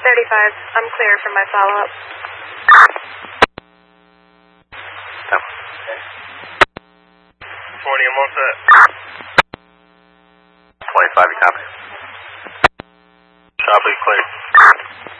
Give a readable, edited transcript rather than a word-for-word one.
35, I'm clear for my follow-up. 20, I'm all set. 25, you copy? Copy, clear.